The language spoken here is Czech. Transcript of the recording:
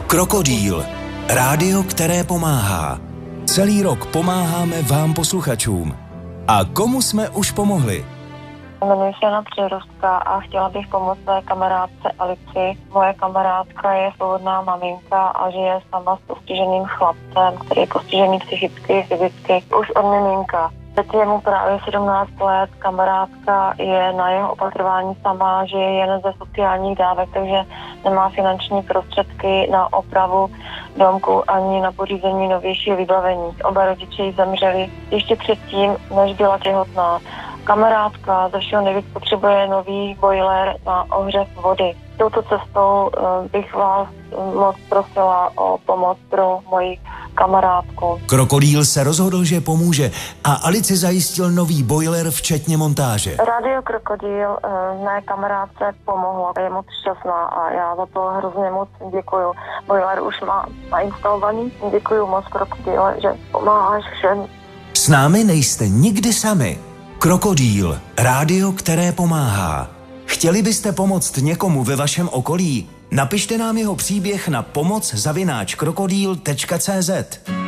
Krokodýl. Rádio, které pomáhá. Celý rok pomáháme vám posluchačům. A komu jsme už pomohli? Jmenuji se Jana Přirostka a chtěla bych pomoct své kamarádce Alici. Moje kamarádka je svobodná maminka a žije sama s postiženým chlapcem, který je postižený psychicky, fyzicky už od miminka. Teď je mu právě 17 let, kamarádka je na jeho opatrování sama, žije jen ze sociálních dávek, takže nemá finanční prostředky na opravu domku ani na pořízení novějšího vybavení. Oba rodiče jí zemřeli ještě předtím, než byla těhotná. Kamarádka ze všeho nejvíc potřebuje nový boiler na ohřev vody. Touto cestou bych vás moc prosila o pomoc pro moji kamarádku. Krokodýl se rozhodl, že pomůže a Alici zajistil nový boiler včetně montáže. Rádio Krokodýl mé kamarádce pomohlo, je moc šťastná a já za to hrozně moc děkuju. Boiler už má nainstalovaný, děkuju moc Krokodýle, že pomáháš všem. S námi nejste nikdy sami. Krokodýl, rádio, které pomáhá. Chtěli byste pomoct někomu ve vašem okolí? Napište nám jeho příběh na pomoc@krokodýl.cz.